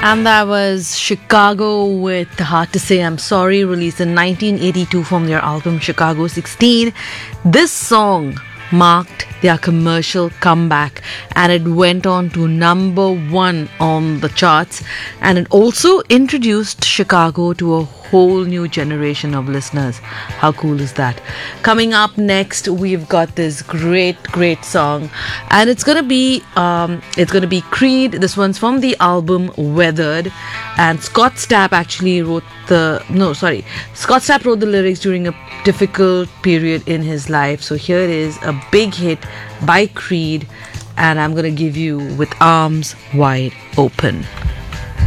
And that was Chicago with Hard to Say I'm Sorry, released in 1982 from their album Chicago 16. This song marked their commercial comeback and it went on to number one on the charts, and it also introduced Chicago to a whole new generation of listeners. How cool is that? Coming up next, we've got this great song, and it's gonna be Creed. This one's from the album Weathered, and Scott Stapp wrote the lyrics during a difficult period in his life. So here it is, a big hit by Creed, and I'm gonna give you With Arms Wide Open.